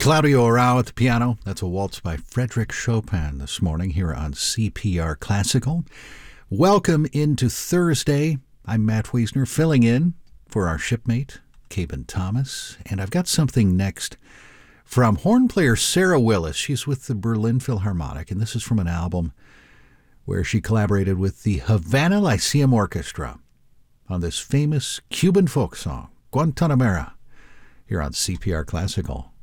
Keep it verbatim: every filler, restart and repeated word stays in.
Claudio Arau at the piano. That's a waltz by Frédéric Chopin this morning here on C P R Classical. Welcome into Thursday. I'm Matt Wiesner, filling in for our shipmate, Caben Thomas. And I've got something next from horn player Sarah Willis. She's with the Berlin Philharmonic, and this is from an album where she collaborated with the Havana Lyceum Orchestra on this famous Cuban folk song, Guantanamera, here on C P R Classical.